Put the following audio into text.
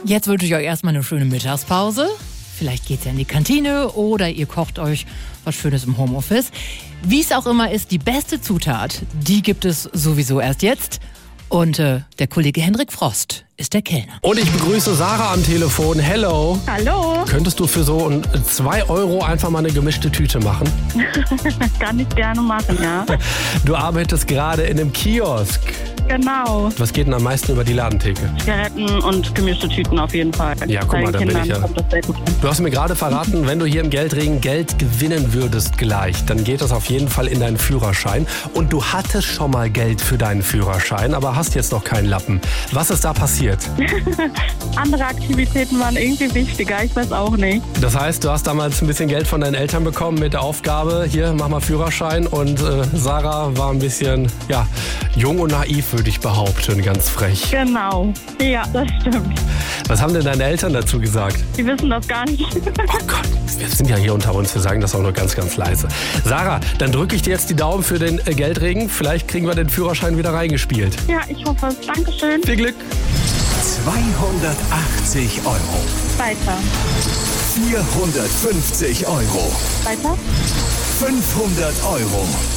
Jetzt wünsche ich euch erstmal eine schöne Mittagspause. Vielleicht geht's ja in die Kantine oder ihr kocht euch was Schönes im Homeoffice. Wie es auch immer ist, die beste Zutat, die gibt es sowieso erst jetzt. Und der Kollege Hendrik Frost ist der Kellner. Und ich begrüße Sarah am Telefon. Hello. Hallo. Könntest du für so 2 Euro einfach mal eine gemischte Tüte machen? Kann ich gerne machen, ja. Du arbeitest gerade in einem Kiosk. Genau. Was geht denn am meisten über die Ladentheke? Zigaretten und gemischte Tüten auf jeden Fall. Ja, guck mal, da bin ich ja. Kommt das sehr gut an. Du hast mir gerade verraten, wenn du hier im Geldregen Geld gewinnen würdest gleich, dann geht das auf jeden Fall in deinen Führerschein. Und du hattest schon mal Geld für deinen Führerschein, aber hast jetzt noch keinen Lappen. Was ist da passiert? Andere Aktivitäten waren irgendwie wichtiger, ich weiß auch nicht. Das heißt, du hast damals ein bisschen Geld von deinen Eltern bekommen mit der Aufgabe, hier, mach mal Führerschein. Und Sarah war ein bisschen, jung und naiv, würde ich behaupten, ganz frech. Genau. Ja, das stimmt. Was haben denn deine Eltern dazu gesagt? Die wissen das gar nicht. Oh Gott, wir sind ja hier unter uns, wir sagen das auch nur ganz, ganz leise. Sarah, dann drücke ich dir jetzt die Daumen für den Geldregen. Vielleicht kriegen wir den Führerschein wieder reingespielt. Ja, ich hoffe es. Dankeschön. Viel Glück. 280 Euro. Weiter. 450 Euro. Weiter. 500 Euro.